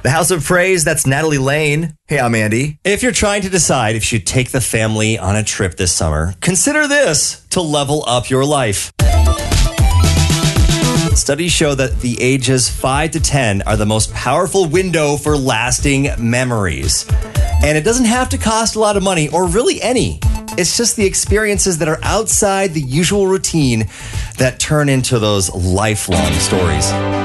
The House of Praise, that's Natalie Lane. Hey, I'm Andy. If you're trying to decide if you should take the family on a trip this summer, consider this to level up your life. Studies show that the ages 5 to 10 are the most powerful window for lasting memories. And it doesn't have to cost a lot of money, or really any. It's just the experiences that are outside the usual routine that turn into those lifelong stories.